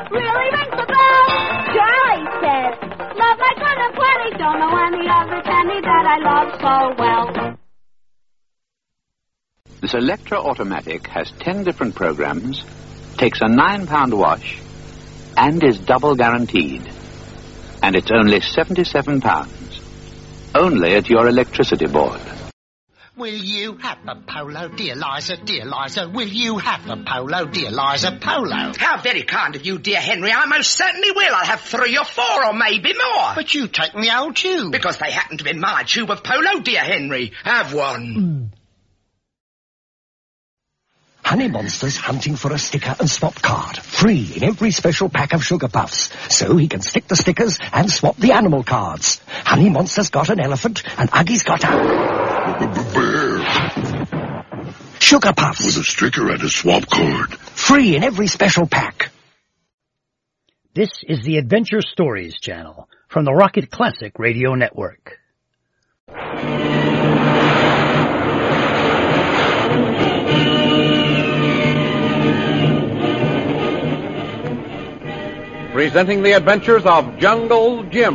really rings the bell. Charlie says, love like one of plenty, don't know any other candy that I love so well. This Electra Automatic has 10 different programs, takes a £9 wash, and is double guaranteed. And it's only £77. Only at your electricity board. Will you have a polo, dear Liza, dear Liza? Will you have a polo, dear Liza, polo? How very kind of you, dear Henry. I most certainly will. I'll have 3 or 4 or maybe more. But you take the old tube. Because they happen to be my tube of polo, dear Henry. Have one. Honey Monster's hunting for a sticker and swap card, free in every special pack of Sugar Puffs, so he can stick the stickers and swap the animal cards. Honey Monster's got an elephant, and Uggie's got a bear. Sugar Puffs. With a sticker and a swap card. Free in every special pack. This is the Adventure Stories channel from the Rocket Classic Radio Network. Presenting the adventures of Jungle Jim.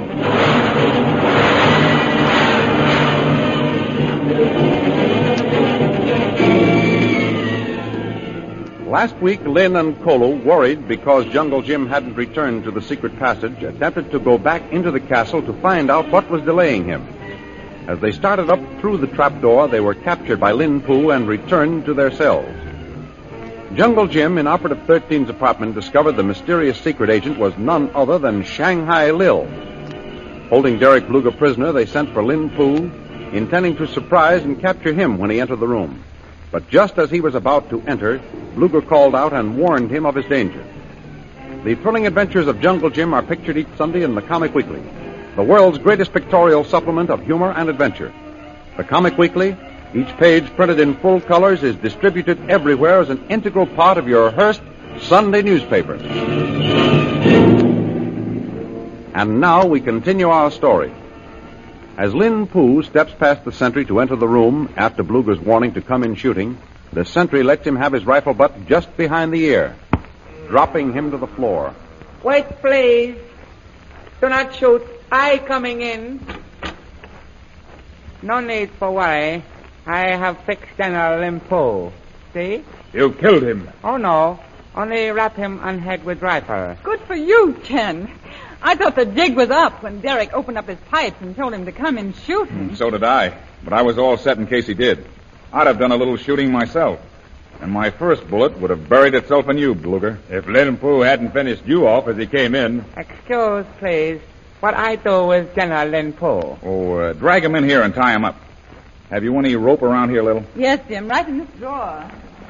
Last week, Lynn and Kolo, worried because Jungle Jim hadn't returned to the secret passage, attempted to go back into the castle to find out what was delaying him. As they started up through the trapdoor, they were captured by Lin Poo and returned to their cells. Jungle Jim, in Operative 13's apartment, discovered the mysterious secret agent was none other than Shanghai Lil. Holding Derek Bluger prisoner, they sent for Lin Poo, intending to surprise and capture him when he entered the room. But just as he was about to enter, Bluger called out and warned him of his danger. The thrilling adventures of Jungle Jim are pictured each Sunday in the Comic Weekly, the world's greatest pictorial supplement of humor and adventure. The Comic Weekly, each page printed in full colors, is distributed everywhere as an integral part of your Hearst Sunday newspaper. And now we continue our story. As Lin Poo steps past the sentry to enter the room after Bluger's warning to come in shooting, the sentry lets him have his rifle butt just behind the ear, dropping him to the floor. Wait, please. Do not shoot. I coming in. No need for worry. I have fixed General Lin Poo. See? You killed him. Oh, no. Only wrap him on head with rifle. Good for you, Chen. I thought the jig was up when Derek opened up his pipes and told him to come and shoot him. So did I. But I was all set in case he did. I'd have done a little shooting myself. And my first bullet would have buried itself in you, Bluger. If Lin Poo hadn't finished you off as he came in. Excuse, please. What I do with General Lin Poo? Oh, drag him in here and tie him up. Have you any rope around here, Lil? Yes, Jim, right in this drawer.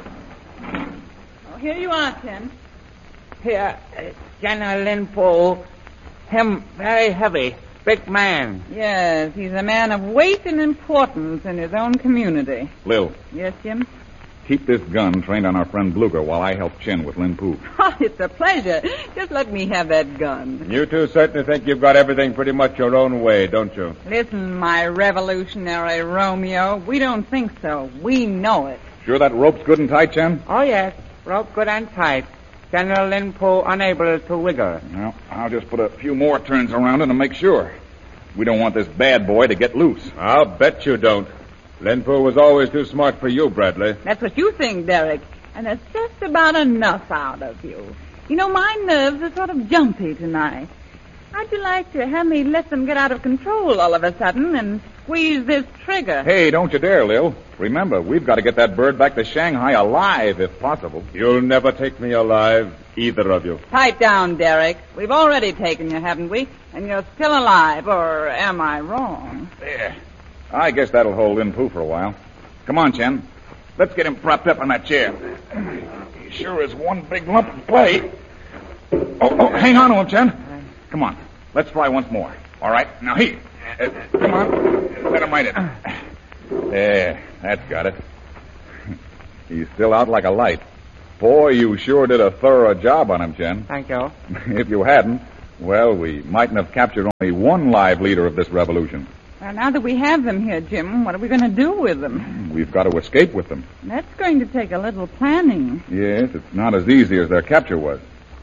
Oh, here you are, Chen. Here, General Lin Poo. Him very heavy, big man. Yes, he's a man of weight and importance in his own community. Lil. Yes, Jim? Keep this gun trained on our friend Bluger while I help Chin with Lin Poo. Oh, it's a pleasure. Just let me have that gun. You two certainly think you've got everything pretty much your own way, don't you? Listen, my revolutionary Romeo, we don't think so. We know it. Sure that rope's good and tight, Chen? Oh, yes. Rope good and tight. General Lin Poo unable to wiggle. Well, I'll just put a few more turns around it to make sure. We don't want this bad boy to get loose. I'll bet you don't. Lin Poo was always too smart for you, Bradley. That's what you think, Derek. And that's just about enough out of you. You know, my nerves are sort of jumpy tonight. How'd you like to have me let them get out of control all of a sudden and squeeze this trigger? Hey, don't you dare, Lil. Remember, we've got to get that bird back to Shanghai alive, if possible. You'll never take me alive, either of you. Pipe down, Derek. We've already taken you, haven't we? And you're still alive, or am I wrong? There. I guess that'll hold Lin Poo for a while. Come on, Chen. Let's get him propped up on that chair. He sure is one big lump of clay. Oh, hang on to him, Chen. Come on. Let's try once more. All right. Now, come on. Let him right in. There. That's got it. He's still out like a light. Boy, you sure did a thorough job on him, Chen. Thank you. If you hadn't, well, we mightn't have captured only one live leader of this revolution. Well, now that we have them here, Jim, what are we going to do with them? We've got to escape with them. That's going to take a little planning. Yes, it's not as easy as their capture was.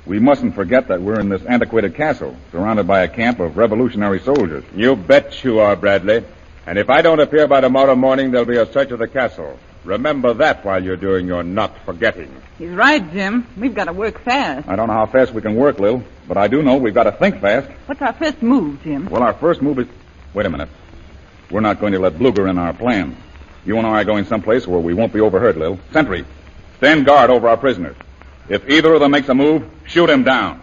We mustn't forget that we're in this antiquated castle, surrounded by a camp of revolutionary soldiers. You bet you are, Bradley. And if I don't appear by tomorrow morning, there'll be a search of the castle. Remember that while you're doing your not forgetting. He's right, Jim. We've got to work fast. I don't know how fast we can work, Lil, but I do know we've got to think fast. What's our first move, Jim? Well, our first move is... Wait a minute. We're not going to let Bluger in our plan. You and I are going someplace where we won't be overheard, Lil. Sentry, stand guard over our prisoners. If either of them makes a move, shoot him down.